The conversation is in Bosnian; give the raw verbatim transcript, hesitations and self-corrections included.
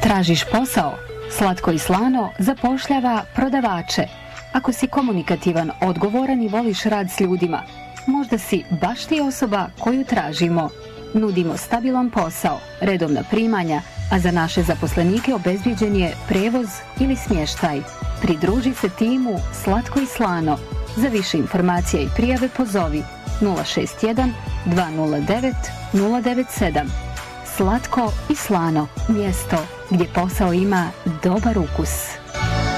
Tražiš posao? Slatko i slano zapošljava prodavače. Ako si komunikativan, odgovoran i voliš rad s ljudima, možda si baš ti osoba koju tražimo. Nudimo stabilan posao, redovna primanja, a za naše zaposlenike obezbijeđen je prevoz ili smještaj. Pridruži se timu Slatko i slano. Za više informacija i prijave pozovi nula šest jedan dva nula devet nula devet sedam. Slatko i slano, mjesto gdje posao ima dobar ukus.